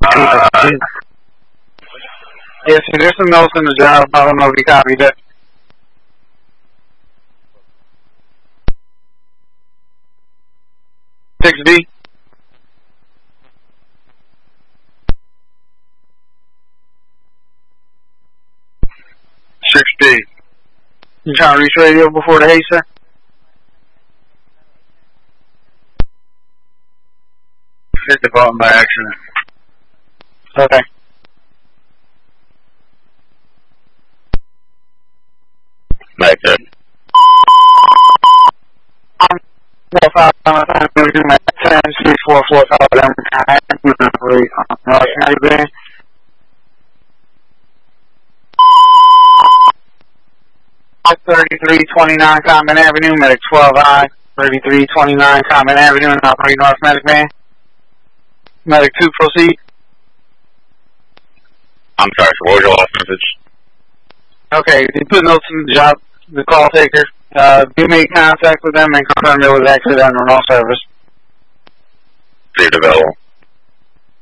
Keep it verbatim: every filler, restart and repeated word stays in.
Uh, yes, there's some notes in the job. I don't know if you copied it. six B. six B. You trying to reach radio before the haste, sir? Hit the button by accident. Okay. Back there. Um, four five five we're doing my ten six four four five eleven nine three um right thirty-three twenty-nine Common Avenue, Medic twelve I, thirty-three twenty-nine Common Avenue, and Operating North Medic Man. Medic two, proceed. I'm sorry, what was your last message? Okay, you put notes in the job, the call taker. Uh, you made contact with them and confirmed there was accident or no service. Received available.